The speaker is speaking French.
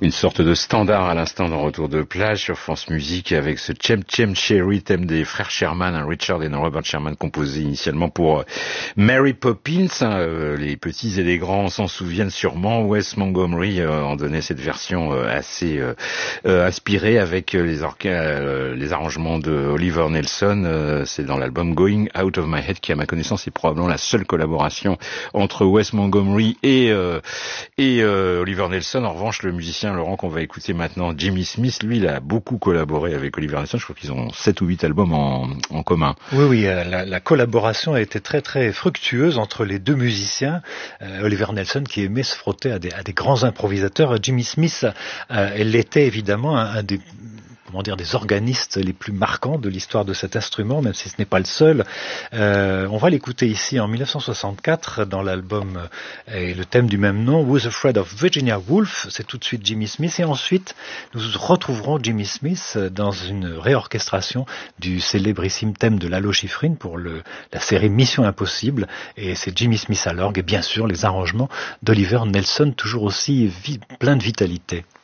Une sorte de standard à l'instant dans Retour de plage sur France Musique avec ce Chem Chem Cherry, thème des frères Sherman, Richard et Robert Sherman, composé initialement pour Mary Poppins. Les petits et les grands s'en souviennent sûrement. Wes Montgomery en donnait cette version assez inspirée avec les arrangements de Oliver Nelson. C'est dans l'album Going Out of My Head qui, à ma connaissance, est probablement la seule collaboration entre Wes Montgomery et Oliver Nelson. En revanche, le musicien Laurent qu'on va écouter maintenant, Jimmy Smith, lui, il a beaucoup collaboré avec Oliver Nelson. Je crois qu'ils ont 7 ou 8 albums en commun. Oui, la collaboration a été très très fructueuse entre les deux musiciens. Oliver Nelson qui aimait se frotter à des grands improvisateurs. Jimmy Smith, elle était évidemment un des organistes les plus marquants de l'histoire de cet instrument, même si ce n'est pas le seul. On va l'écouter ici en 1964 dans l'album et le thème du même nom, Who's Afraid of Virginia Woolf. C'est tout de suite Jimmy Smith, et ensuite nous retrouverons Jimmy Smith dans une réorchestration du célébrissime thème de Lalo Schifrin pour la série Mission Impossible, et c'est Jimmy Smith à l'orgue et bien sûr les arrangements d'Oliver Nelson, toujours aussi plein de vitalité.